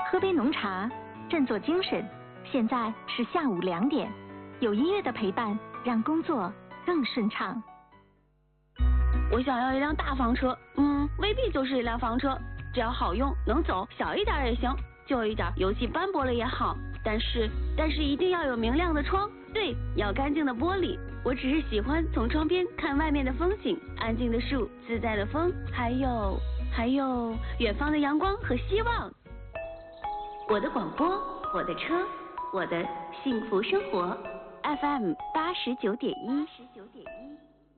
喝杯浓茶，振作精神。现在是下午2点，有音乐的陪伴，让工作更顺畅。 我想要一辆大房车，未必就是一辆房车，只要好用能走，小一点也行，旧一点油漆斑驳了也好。但是一定要有明亮的窗，对，要干净的玻璃。我只是喜欢从窗边看外面的风景，安静的树，自在的风，还有远方的阳光和希望。我的广播，我的车，我的幸福生活。FM 89.1。